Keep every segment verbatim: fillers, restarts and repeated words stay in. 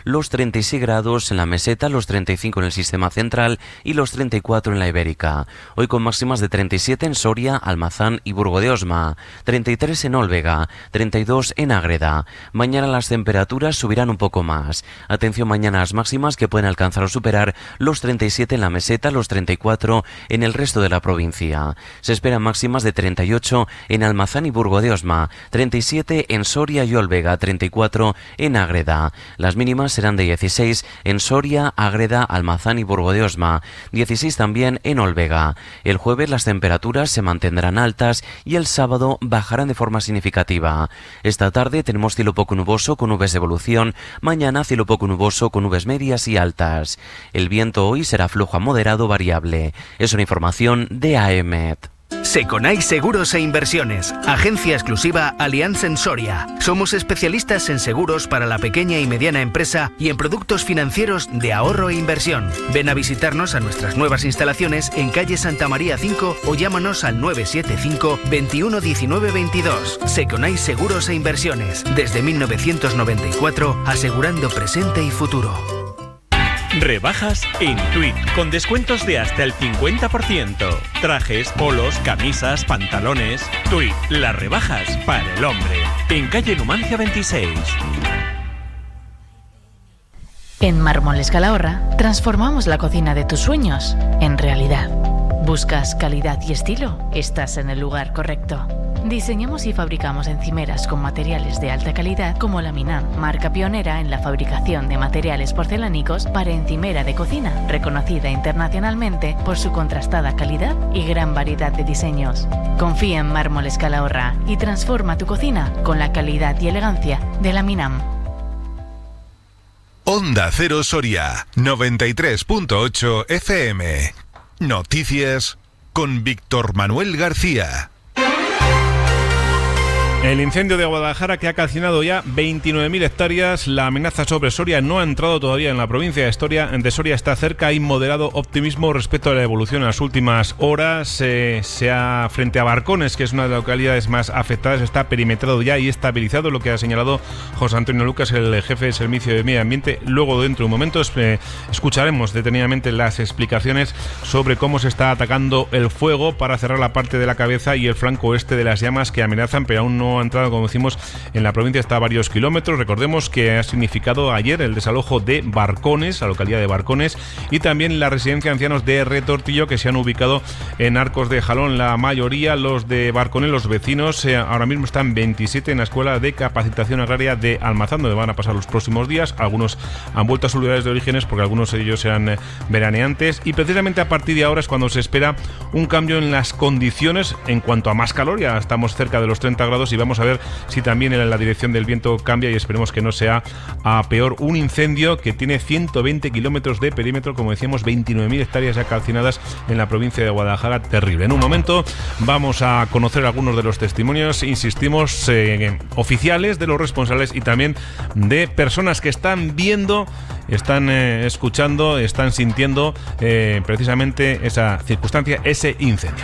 los treinta y seis grados en la meseta, los treinta y cinco en el sistema central y los treinta y cuatro en la ibérica. Hoy con máximas de treinta y siete en Soria, Almazán y Burgo de Osma, treinta y tres en Olvega, treinta y dos en Ágreda. Mañana las temperaturas subirán un poco más. Atención mañana a las máximas que pueden alcanzar o superar los treinta y siete en la meseta, los treinta y cuatro en el resto de la provincia. Se esperan máximas de treinta y ocho en Almazán y Burgo de Osma, treinta y siete en Soria y Olvega, treinta y cuatro en Ágreda. Las mínimas serán de dieciséis en Soria, Ágreda, Almazán y Burgo de Osma, dieciséis también en Olvega. El jueves las temperaturas se mantendrán altas y el sábado bajarán de forma significativa. Esta tarde tenemos cielo poco nuboso con nubes de evolución, mañana cielo poco nuboso con nubes medias y altas. El viento hoy será flojo a moderado variable. Es una información de A E M E T. Seconai Seguros e Inversiones, agencia exclusiva Allianz en Soria. Somos especialistas en seguros para la pequeña y mediana empresa y en productos financieros de ahorro e inversión. Ven a visitarnos a nuestras nuevas instalaciones en calle Santa María cinco o llámanos al nueve siete cinco, veintiuno diecinueve veintidós. Seconai Seguros e Inversiones, desde mil novecientos noventa y cuatro, asegurando presente y futuro. Rebajas en Tweed, con descuentos de hasta el cincuenta por ciento. Trajes, polos, camisas, pantalones. Tweed, las rebajas para el hombre. En calle Numancia veintiséis. En Mármoles Calahorra transformamos la cocina de tus sueños en realidad. ¿Buscas calidad y estilo? Estás en el lugar correcto. Diseñamos y fabricamos encimeras con materiales de alta calidad como la Minam, marca pionera en la fabricación de materiales porcelánicos para encimera de cocina, reconocida internacionalmente por su contrastada calidad y gran variedad de diseños. Confía en Mármoles Calahorra y transforma tu cocina con la calidad y elegancia de la Minam. Onda Cero Soria, noventa y tres punto ocho F M. Noticias con Víctor Manuel García. El incendio de Guadalajara, que ha calcinado ya veintinueve mil hectáreas. La amenaza sobre Soria no ha entrado todavía en la provincia de Soria. De Soria está cerca. Hay moderado optimismo respecto a la evolución en las últimas horas. Eh, se ha, frente a Barcones, que es una de las localidades más afectadas, está perimetrado ya y estabilizado, lo que ha señalado José Antonio Lucas, el jefe de Servicio de Medio Ambiente. Luego, dentro de un momento, eh, escucharemos detenidamente las explicaciones sobre cómo se está atacando el fuego para cerrar la parte de la cabeza y el flanco oeste de las llamas que amenazan, pero aún no ha entrado, como decimos, en la provincia. Está a varios kilómetros. Recordemos que ha significado ayer el desalojo de Barcones, la localidad de Barcones, y también la residencia de ancianos de Retortillo, que se han ubicado en Arcos de Jalón. La mayoría, los de Barcones, los vecinos, eh, ahora mismo están veintisiete en la Escuela de Capacitación Agraria de Almazán, donde van a pasar los próximos días. Algunos han vuelto a sus lugares de orígenes porque algunos de ellos eran eh, veraneantes, y precisamente a partir de ahora es cuando se espera un cambio en las condiciones en cuanto a más calor. Ya estamos cerca de los treinta grados y vamos a ver si también en la dirección del viento cambia, y esperemos que no sea a peor. Un incendio que tiene ciento veinte kilómetros de perímetro, como decíamos, veintinueve mil hectáreas ya calcinadas en la provincia de Guadalajara. Terrible. En un momento vamos a conocer algunos de los testimonios, insistimos, eh, oficiales, de los responsables y también de personas que están viendo, están eh, escuchando, están sintiendo eh, precisamente esa circunstancia, ese incendio.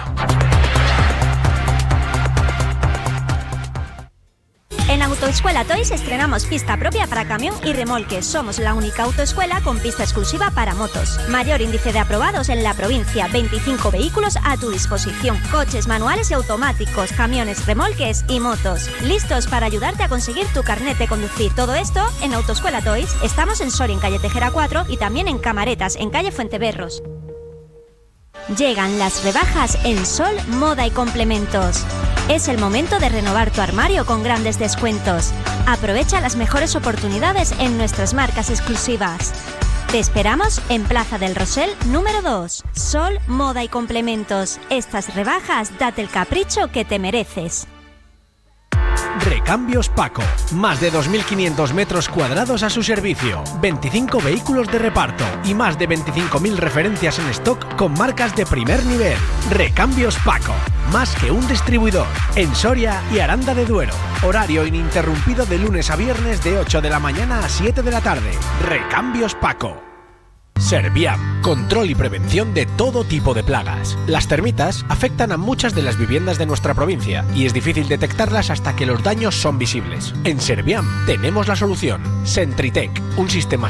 En Autoescuela Toys estrenamos pista propia para camión y remolque. Somos la única autoescuela con pista exclusiva para motos. Mayor índice de aprobados en la provincia. veinticinco vehículos a tu disposición. Coches manuales y automáticos, camiones, remolques y motos. Listos para ayudarte a conseguir tu carnet de conducir. Todo esto en Autoescuela Toys. Estamos en Soria, en calle Tejera cuatro, y también en Camaretas, en calle Fuenteberros. Llegan las rebajas en Sol Moda y Complementos. Es el momento de renovar tu armario con grandes descuentos. Aprovecha las mejores oportunidades en nuestras marcas exclusivas. Te esperamos en Plaza del Rosell número dos. Sol Moda y Complementos. Estas rebajas, date el capricho que te mereces. Recambios Paco. Más de dos mil quinientos metros cuadrados a su servicio, veinticinco vehículos de reparto y más de veinticinco mil referencias en stock con marcas de primer nivel. Recambios Paco. Más que un distribuidor. En Soria y Aranda de Duero. Horario ininterrumpido de lunes a viernes de ocho de la mañana a siete de la tarde. Recambios Paco. Serviam, control y prevención de todo tipo de plagas. Las termitas afectan a muchas de las viviendas de nuestra provincia y es difícil detectarlas hasta que los daños son visibles. En Serviam tenemos la solución. Sentritec, un sistema